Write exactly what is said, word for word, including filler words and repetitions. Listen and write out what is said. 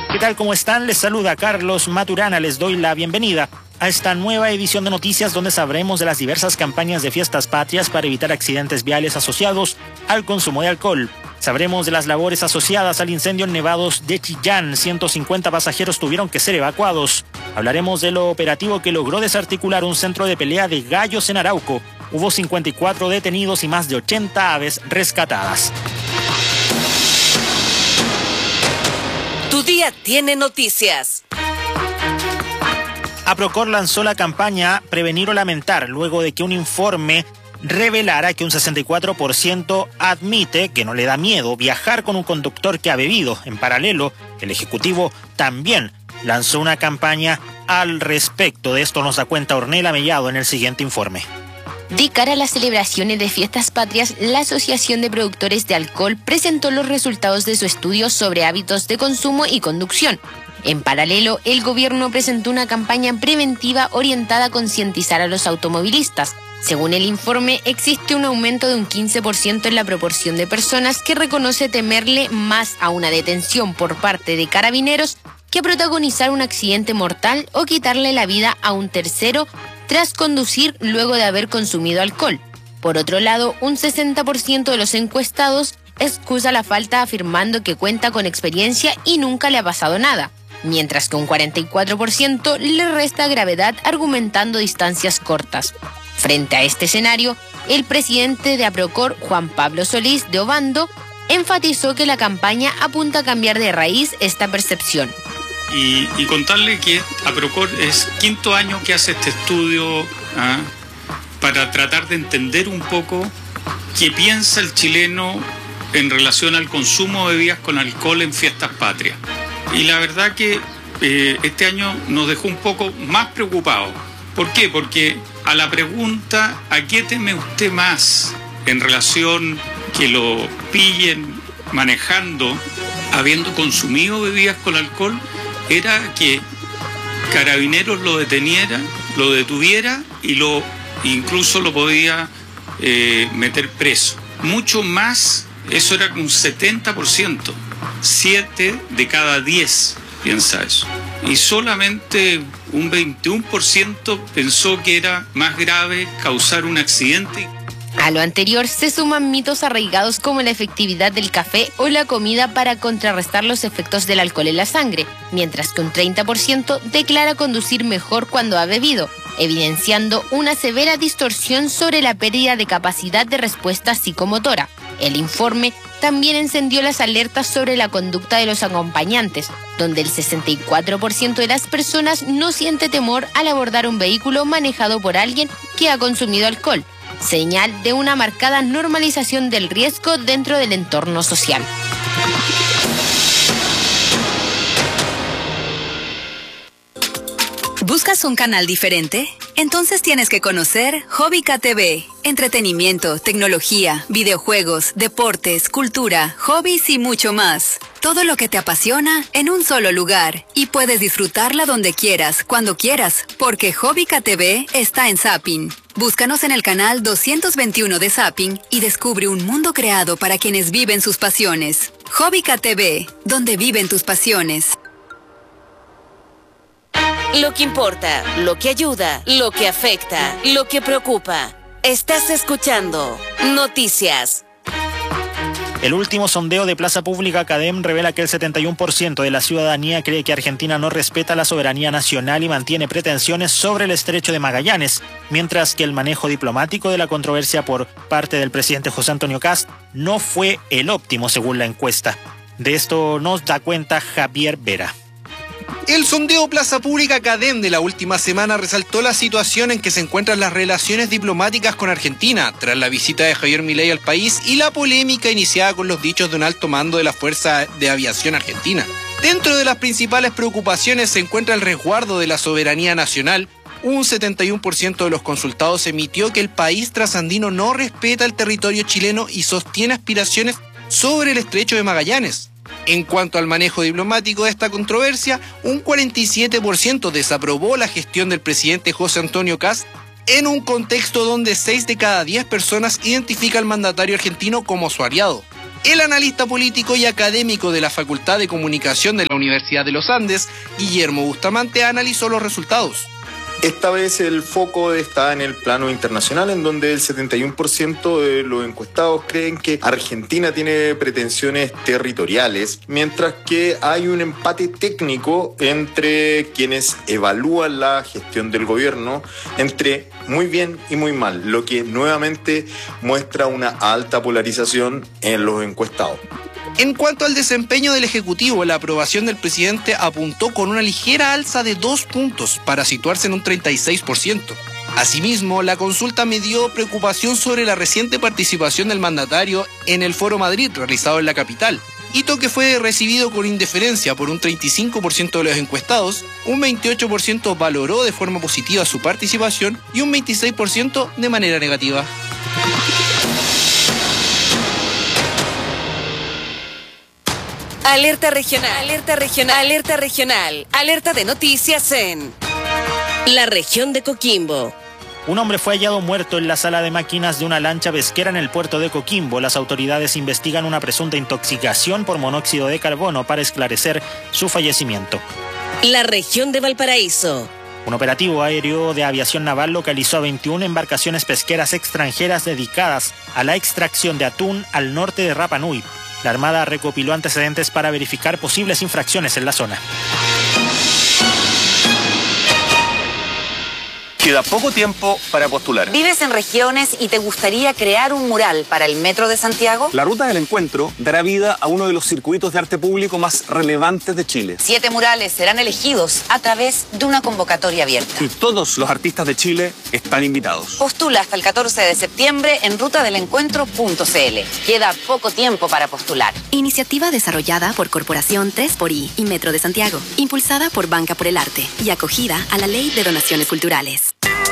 ¿Qué tal? ¿Cómo están? Les saluda Carlos Maturana. Les doy la bienvenida a esta nueva edición de noticias donde sabremos de las diversas campañas de fiestas patrias para evitar accidentes viales asociados al consumo de alcohol. Sabremos de las labores asociadas al incendio en Nevados de Chillán. ciento cincuenta pasajeros tuvieron que ser evacuados. Hablaremos de lo operativo que logró desarticular un centro de pelea de gallos en Arauco. Hubo cincuenta y cuatro detenidos y más de ochenta aves rescatadas. Tu día tiene noticias. APROCOR lanzó la campaña Prevenir o Lamentar luego de que un informe revelara que un sesenta y cuatro por ciento admite que no le da miedo viajar con un conductor que ha bebido. En paralelo, el Ejecutivo también lanzó una campaña al respecto. De esto nos da cuenta Ornella Mellado en el siguiente informe. De cara a las celebraciones de fiestas patrias, la Asociación de Productores de Alcohol presentó los resultados de su estudio sobre hábitos de consumo y conducción. En paralelo, el gobierno presentó una campaña preventiva orientada a concientizar a los automovilistas. Según el informe, existe un aumento de un quince por ciento en la proporción de personas que reconoce temerle más a una detención por parte de carabineros que a protagonizar un accidente mortal o quitarle la vida a un tercero tras conducir luego de haber consumido alcohol. Por otro lado, un sesenta por ciento de los encuestados excusa la falta afirmando que cuenta con experiencia y nunca le ha pasado nada, mientras que un cuarenta y cuatro por ciento le resta gravedad argumentando distancias cortas. Frente a este escenario, el presidente de APROCOR, Juan Pablo Solís de Obando, enfatizó que la campaña apunta a cambiar de raíz esta percepción. Y, y contarle que APROCOR es quinto año que hace este estudio ¿ah? para tratar de entender un poco qué piensa el chileno en relación al consumo de bebidas con alcohol en fiestas patrias. Y la verdad que eh, este año nos dejó un poco más preocupados. ¿Por qué? Porque a la pregunta ¿a qué teme usted más en relación que lo pillen manejando habiendo consumido bebidas con alcohol? Era que Carabineros lo deteniera, lo detuviera y lo incluso lo podía eh, meter preso. Mucho más, eso era un setenta por ciento. siete de cada diez piensa eso. Y solamente un veintiuno por ciento pensó que era más grave causar un accidente. A lo anterior se suman mitos arraigados como la efectividad del café o la comida para contrarrestar los efectos del alcohol en la sangre, mientras que un treinta por ciento declara conducir mejor cuando ha bebido, evidenciando una severa distorsión sobre la pérdida de capacidad de respuesta psicomotora. El informe también encendió las alertas sobre la conducta de los acompañantes, donde el sesenta y cuatro por ciento de las personas no siente temor al abordar un vehículo manejado por alguien que ha consumido alcohol, señal de una marcada normalización del riesgo dentro del entorno social. ¿Buscas un canal diferente? Entonces tienes que conocer Hobbyca T V. Entretenimiento, tecnología, videojuegos, deportes, cultura, hobbies y mucho más. Todo lo que te apasiona en un solo lugar. Y puedes disfrutarla donde quieras, cuando quieras, porque Hobbyca T V está en Zapping. Búscanos en el canal doscientos veintiuno de Zapping y descubre un mundo creado para quienes viven sus pasiones. Hobbyca T V, donde viven tus pasiones. Lo que importa, lo que ayuda, lo que afecta, lo que preocupa. Estás escuchando Noticias. El último sondeo de Plaza Pública Cadem revela que el setenta y uno por ciento de la ciudadanía cree que Argentina no respeta la soberanía nacional y mantiene pretensiones sobre el estrecho de Magallanes, mientras que el manejo diplomático de la controversia por parte del presidente José Antonio Kast no fue el óptimo según la encuesta. De esto nos da cuenta Javier Vera. El sondeo Plaza Pública Cadem de la última semana resaltó la situación en que se encuentran las relaciones diplomáticas con Argentina, tras la visita de Javier Milei al país y la polémica iniciada con los dichos de un alto mando de la Fuerza de Aviación Argentina. Dentro de las principales preocupaciones se encuentra el resguardo de la soberanía nacional. Un setenta y uno por ciento de los consultados emitió que el país trasandino no respeta el territorio chileno y sostiene aspiraciones sobre el estrecho de Magallanes. En cuanto al manejo diplomático de esta controversia, un cuarenta y siete por ciento desaprobó la gestión del presidente José Antonio Kast en un contexto donde seis de cada diez personas identifica al mandatario argentino como su aliado. El analista político y académico de la Facultad de Comunicación de la Universidad de los Andes, Guillermo Bustamante, analizó los resultados. Esta vez el foco está en el plano internacional, en donde el setenta y uno por ciento de los encuestados creen que Argentina tiene pretensiones territoriales, mientras que hay un empate técnico entre quienes evalúan la gestión del gobierno, entre muy bien y muy mal, lo que nuevamente muestra una alta polarización en los encuestados. En cuanto al desempeño del Ejecutivo, la aprobación del presidente apuntó con una ligera alza de dos puntos para situarse en un treinta y seis por ciento. Asimismo, la consulta midió preocupación sobre la reciente participación del mandatario en el Foro Madrid realizado en la capital, hito que fue recibido con indiferencia por un treinta y cinco por ciento de los encuestados, un veintiocho por ciento valoró de forma positiva su participación y un veintiséis por ciento de manera negativa. Alerta regional, alerta regional, alerta regional, alerta de noticias en la región de Coquimbo. Un hombre fue hallado muerto en la sala de máquinas de una lancha pesquera en el puerto de Coquimbo. Las autoridades investigan una presunta intoxicación por monóxido de carbono para esclarecer su fallecimiento. La región de Valparaíso. Un operativo aéreo de aviación naval localizó a veintiuna embarcaciones pesqueras extranjeras dedicadas a la extracción de atún al norte de Rapa Nui. La Armada recopiló antecedentes para verificar posibles infracciones en la zona. Queda poco tiempo para postular. ¿Vives en regiones y te gustaría crear un mural para el Metro de Santiago? La Ruta del Encuentro dará vida a uno de los circuitos de arte público más relevantes de Chile. Siete murales serán elegidos a través de una convocatoria abierta. Y todos los artistas de Chile están invitados. Postula hasta el catorce de septiembre en ruta del encuentro punto c l. Queda poco tiempo para postular. Iniciativa desarrollada por Corporación tres por I y Metro de Santiago. Impulsada por Banca por el Arte y acogida a la Ley de Donaciones Culturales.